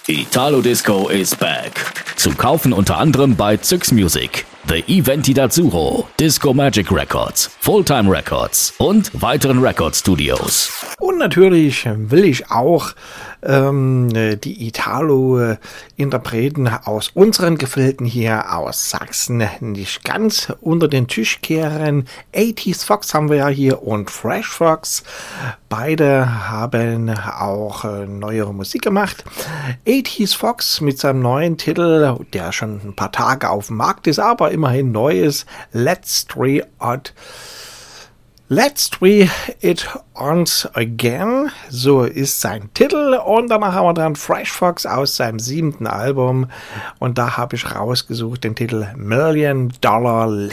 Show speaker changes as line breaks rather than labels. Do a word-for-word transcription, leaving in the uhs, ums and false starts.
Italo Disco is back. Zu kaufen unter anderem bei Zyx Music, The Eventi d'Azzurro, Disco Magic Records, Fulltime Records und weiteren Record-Studios.
Und natürlich will ich auch ähm, die Italo-Interpreten aus unseren Gefilden hier aus Sachsen nicht ganz unter den Tisch kehren. achtziger Fox haben wir ja hier und Fresh Fox. Beide haben auch äh, neuere Musik gemacht. achtziger Fox mit seinem neuen Titel, der schon ein paar Tage auf dem Markt ist, aber immerhin neu ist, Let's Try It. Let's Try It Once Again, so ist sein Titel. Und danach haben wir dann Fresh Fox aus seinem siebten Album. Und da habe ich rausgesucht den Titel Million Dollar